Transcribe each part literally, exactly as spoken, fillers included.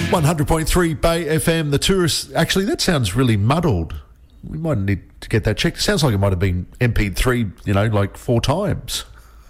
one hundred point three Bay F M, the tourists. Actually, that sounds really muddled. We might need to get that checked. It sounds like it might have been M P three, you know, like four times.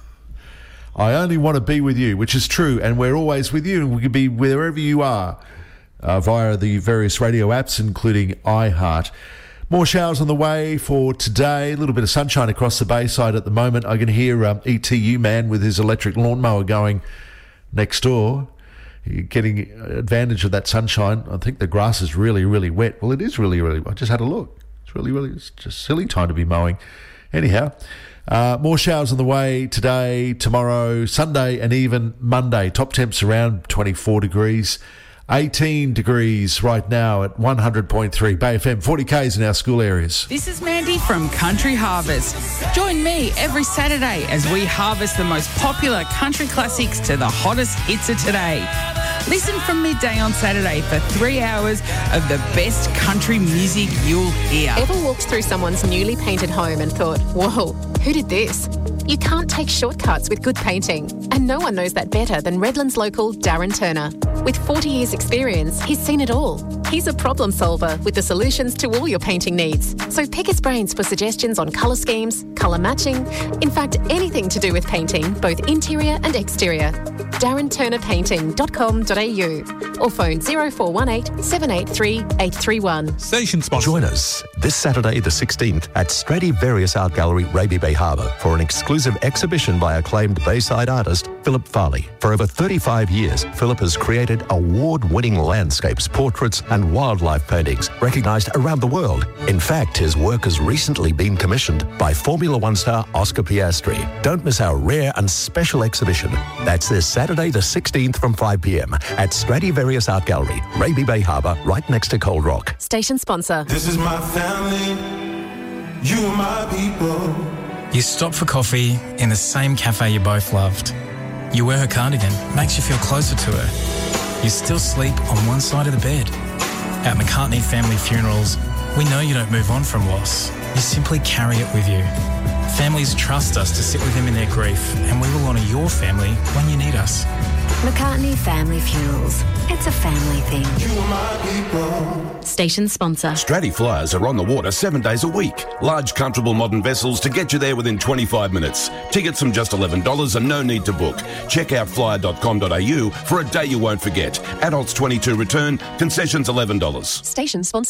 I only want to be with you, which is true, and we're always with you, and we can be wherever you are uh, via the various radio apps, including iHeart. More showers on the way for today. A little bit of sunshine across the Bayside at the moment. I can hear um, E T U man with his electric lawnmower going next door. You're getting advantage of that sunshine. I think the grass is really, really wet. Well, it is really, really. I just had a look. It's really, really. It's just silly time to be mowing. Anyhow, uh, more showers on the way today, tomorrow, Sunday, and even Monday. Top temps around twenty-four degrees. eighteen degrees right now at one hundred point three Bay F M, forty kays in our school areas. This is Mandy from Country Harvest. Join me every Saturday as we harvest the most popular country classics to the hottest hits of today. Listen from midday on Saturday for three hours of the best country music you'll hear. Ever walked through someone's newly painted home and thought, whoa, who did this? You can't take shortcuts with good painting, and no one knows that better than Redlands local Darren Turner. With forty years experience, he's seen it all. He's a problem solver with the solutions to all your painting needs. So pick his brains for suggestions on colour schemes, colour matching, in fact, anything to do with painting, both interior and exterior. darren turner painting dot com dot a u or phone zero four one eight, seven eight three, eight three one. Station sponsor. Join us this Saturday the sixteenth at Stradivarius Art Gallery, Raby Bay Harbour for an exclusive exhibition by acclaimed Bayside artist Philip Farley. For over thirty-five years, Philip has created award-winning landscapes, portraits and wildlife paintings recognised around the world. In fact, his work has recently been commissioned by Formula One star Oscar Piastri. Don't miss our rare and special exhibition. That's this Saturday the sixteenth from five p m at Stradivarius Art Gallery, Raby Bay Harbour, right next to Cold Rock. Station sponsor. This is my family, you are my people. You stop for coffee in the same cafe you both loved. You wear her cardigan, makes you feel closer to her. You still sleep on one side of the bed. At McCartney Family Funerals, we know you don't move on from loss. You simply carry it with you. Families trust us to sit with them in their grief, and we will honour your family when you need us. McCartney Family Funerals. It's a family thing. You are my people. Station sponsor. Stratty Flyers are on the water seven days a week. Large, comfortable modern vessels to get you there within twenty-five minutes. Tickets from just eleven dollars and no need to book. Check out flyer dot com dot a u for a day you won't forget. Adults twenty-two return, concessions eleven dollars. Station sponsor.